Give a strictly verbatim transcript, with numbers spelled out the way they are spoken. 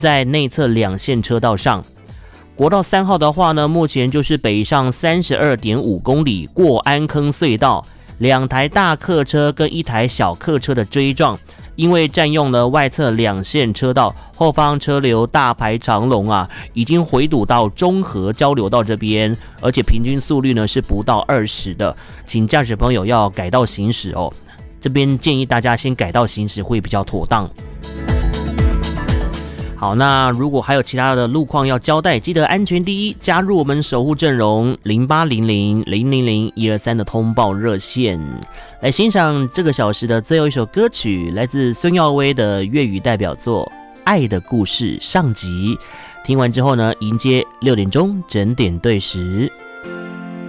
在内侧两线车道上。国道三号的话呢，目前就是北上 三十二点五公里，过安坑隧道，两台大客车跟一台小客车的追撞，因为占用了外侧两线车道，后方车流大排长龙啊，已经回堵到中和交流道这边，而且平均速率呢是不到二十的，请驾驶朋友要改道行驶哦。这边建议大家先改道行驶会比较妥当。好，那如果还有其他的路况要交代，记得安全第一，加入我们守护阵容零八零零零零零一二三的通报热线，来欣赏这个小时的最后一首歌曲，来自孙耀威的粤语代表作《爱的故事》上集。听完之后呢，迎接六点钟整点对时。